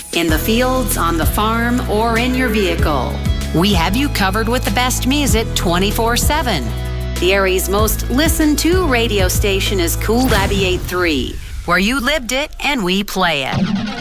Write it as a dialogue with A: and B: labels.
A: in the fields, on the farm, or in your vehicle. We have you covered with the best music 24/7. The area's most listened to radio station is Cool 98.3, where you lived it and we play it.